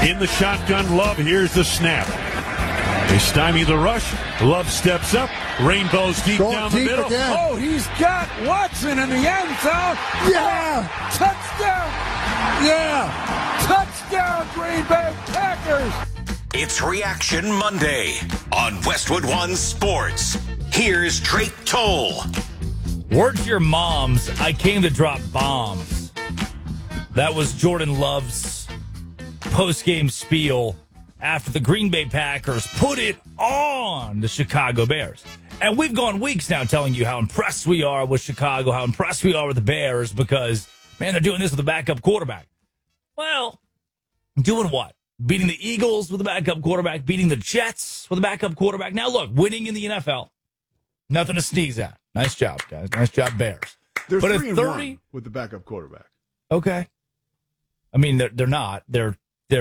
In the shotgun, Love. Here's the snap. They stymie the rush. Love steps up. Rainbow's deep Going down deep the middle. again. Oh, he's got Watson in the end zone. Yeah! Touchdown. Yeah! Touchdown, Green Bay Packers. It's Reaction Monday on Westwood One Sports. Here's Drake Toll. Word to your moms, I came to drop bombs. That was Jordan Love's post-game spiel after the Green Bay Packers put it on the Chicago Bears. And we've gone weeks now telling you how impressed we are with Chicago, how impressed we are with the Bears because, man, they're doing this with a backup quarterback. Well, doing what? Beating the Eagles with a backup quarterback, beating the Jets with a backup quarterback. Now, look, winning in the NFL, nothing to sneeze at. Nice job, guys. Nice job, Bears. They're but 3-1 with the backup quarterback. Okay. I mean, they're not. They're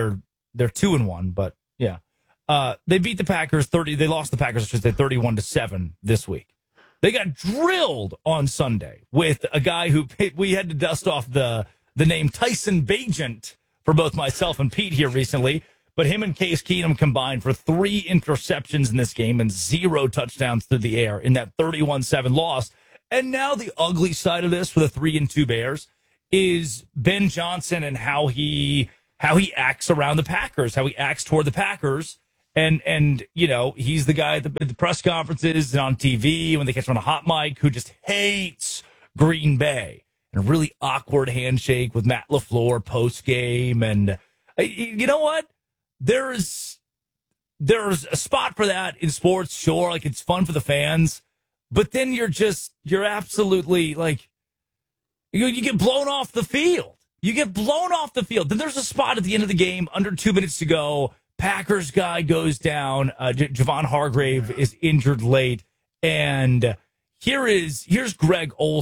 2-1, but yeah. They beat the Packers 30. They lost the Packers, I should say, 31-7 this week. They got drilled on Sunday with a guy who we had to dust off the name Tyson Bagent for both myself and Pete here recently. But him and Case Keenum combined for 3 interceptions in this game and 0 touchdowns through the air in that 31-7 loss. And now the ugly side of this for the 3-2 Bears is Ben Johnson and how he acts around the Packers, how he acts toward the Packers. And you know, he's the guy at the press conferences and on TV when they catch him on a hot mic who just hates Green Bay. And a really awkward handshake with Matt LaFleur post-game. And you know what? There's a spot for that in sports, sure. Like, it's fun for the fans. But then you're absolutely, like, you get blown off the field. You get blown off the field. Then there's a spot at the end of the game, under 2 minutes to go. Packers guy goes down. Javon Hargrave is injured late. And here's Greg Olson.